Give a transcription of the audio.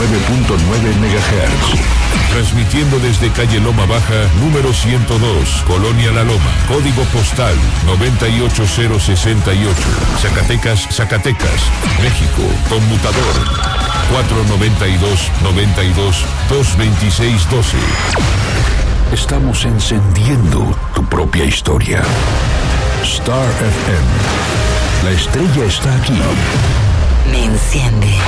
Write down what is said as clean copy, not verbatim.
MHz. Transmitiendo desde calle Loma Baja, número 102, Colonia La Loma, código postal 98068, Zacatecas, Zacatecas, México, conmutador 492-92-226-12. Estamos encendiendo tu propia historia. Star FM. La estrella está aquí. Me enciende.